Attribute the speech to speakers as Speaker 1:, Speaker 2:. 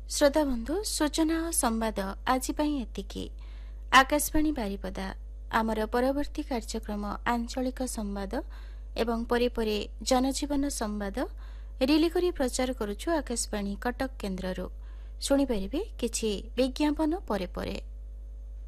Speaker 1: श्रोता बंधु सूचना और संवाद आज एतिकी। आकाशवाणी बारिपदा आमर परवर्ती कार्यक्रम आंचलिक संवाद एवं परे जनजीवन संवाद रिली करी प्रचार करुछु आकाशवाणी कटक केन्द्ररू। शुणी पारिबे किछि विज्ञापन परे परे।